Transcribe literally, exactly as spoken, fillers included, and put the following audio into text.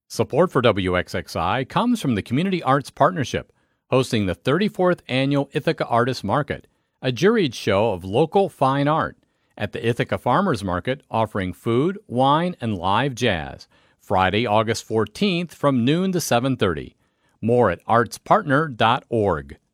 Support for W X X I comes from the Community Arts Partnership, hosting the thirty-fourth Annual Ithaca Artists Market, a juried show of local fine art, at the Ithaca Farmers Market offering food, wine, and live jazz, Friday, August fourteenth from noon to seven thirty. More at arts partner dot org.